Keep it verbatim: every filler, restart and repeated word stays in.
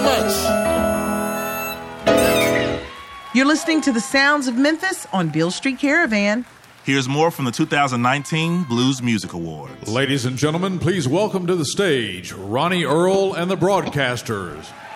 much. You're listening to the sounds of Memphis on Beale Street Caravan. Here's more from the two thousand nineteen Blues Music Awards. Ladies and gentlemen, please welcome to the stage Ronnie Earl and the Broadcasters.